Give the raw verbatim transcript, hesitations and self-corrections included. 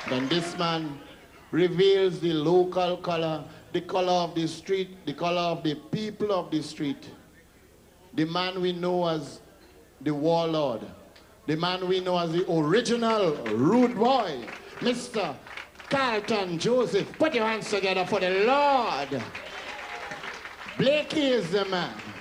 And this man reveals the local color, the color of the street, the color of the people of the street. The man we know as the warlord. The man we know as the original rude boy, Mister Carlton Joseph. Put your hands together for the Lord. Blakey is the man.